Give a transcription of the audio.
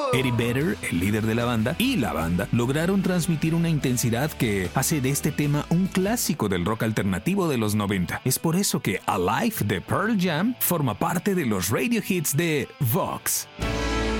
Eddie Vedder, el líder de la banda, y la banda lograron transmitir una intensidad que hace de este tema un clásico del rock alternativo de los 90. Es por eso que Alive de Pearl Jam forma parte de los radio hits de Vox.